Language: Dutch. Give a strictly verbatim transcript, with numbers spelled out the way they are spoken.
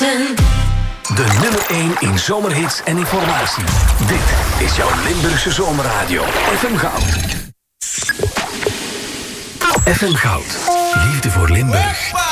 Houten. De nummer één in zomerhits en informatie. Dit is jouw Limburgse zomerradio. F M Goud. F M Goud. Liefde voor Limburg.